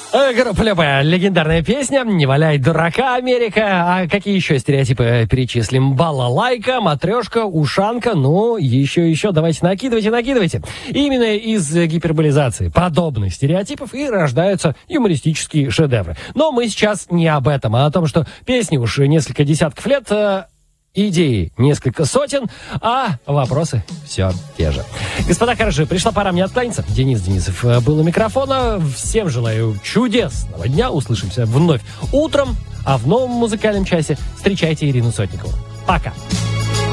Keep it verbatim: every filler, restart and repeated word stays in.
Группа Любэ, легендарная песня «Не валяй дурака, Америка». А какие еще стереотипы перечислим? Балалайка, матрешка, ушанка, ну, еще-еще, давайте накидывайте, накидывайте. Именно из гиперболизации подобных стереотипов и рождаются юмористические шедевры. Но мы сейчас не об этом, а о том, что песни уж несколько десятков лет... Идеи несколько сотен, а вопросы все те же. Господа хороши, пришла пора мне откланяться. Денис Денисов был у микрофона. Всем желаю чудесного дня. Услышимся вновь утром, а в новом музыкальном часе встречайте Ирину Сотникову. Пока.